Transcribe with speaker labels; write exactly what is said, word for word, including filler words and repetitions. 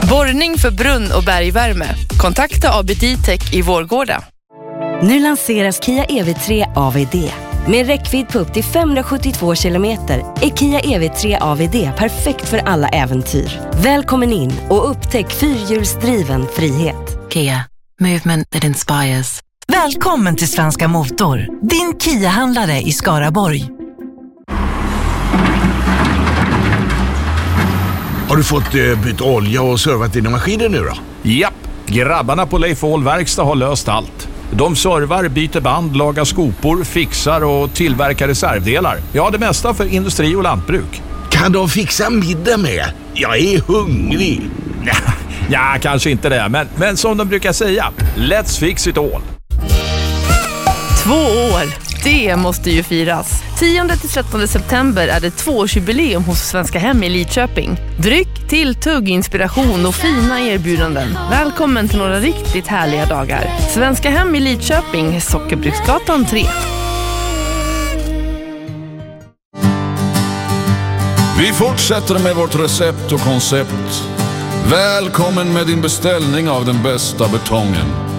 Speaker 1: Borrning för brunn- och bergvärme. Kontakta A B D Tech i Vårgårda.
Speaker 2: Nu lanseras Kia E V tre A V D. Med räckvidd på upp till femhundrasjuttiotvå kilometer är Kia E V tre A V D perfekt för alla äventyr. Välkommen in och upptäck fyrhjulsdriven frihet.
Speaker 3: Kia, movement that inspires.
Speaker 4: Välkommen till Svenska Motor, din Kia-handlare i Skaraborg.
Speaker 5: Har du fått eh, bytt olja och servat dina maskiner nu då?
Speaker 6: Japp, grabbarna på Leif Ahl Verkstad har löst allt. De servar, byter band, lagar skopor, fixar och tillverkar reservdelar. Ja, det mesta för industri och lantbruk.
Speaker 5: Kan de fixa middag med? Jag är hungrig.
Speaker 6: Ja, ja kanske inte det, men, men som de brukar säga, let's fix it all.
Speaker 1: Två år, det måste ju firas. tionde till trettonde september är det tvåårsjubileum hos Svenska Hem i Lidköping. Dryck, tilltugg, inspiration och fina erbjudanden. Välkommen till några riktigt härliga dagar. Svenska Hem i Lidköping, Sockerbruksgatan tre.
Speaker 7: Vi fortsätter med vårt recept och koncept. Välkommen med din beställning av den bästa betongen.